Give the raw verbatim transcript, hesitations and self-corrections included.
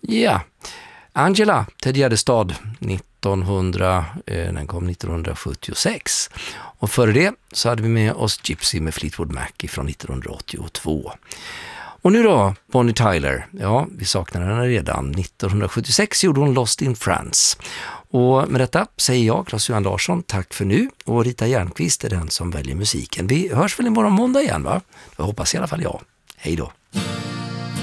Ja, Angela, Ted Gärdestad, nittonhundra, eh, den kom nittonhundrasjuttiosex. Och före det så hade vi med oss Gypsy med Fleetwood Mac från nittonhundraåttiotvå. Och nu då, Bonnie Tyler. Ja, vi saknar henne redan. nittonhundrasjuttiosex gjorde hon Lost in France. Och med detta säger jag, Claes-Johan Larsson, tack för nu. Och Rita Järnqvist är den som väljer musiken. Vi hörs väl imorgon måndag igen, va? Det hoppas i alla fall jag. Hej då.